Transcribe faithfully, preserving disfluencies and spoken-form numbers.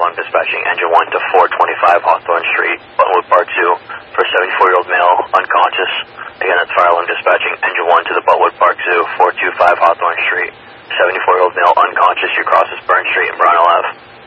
alarm dispatching engine one to four twenty-five Hawthorne Street, Buttonwood Park two, for a seventy-four-year-old male, unconscious. Again, that's fire alarm dispatching engine one to the Buttonwood Park two, four twenty-five Hawthorne Street, seventy-four-year-old male, unconscious. You crosses Burn Street and Brownell Ave.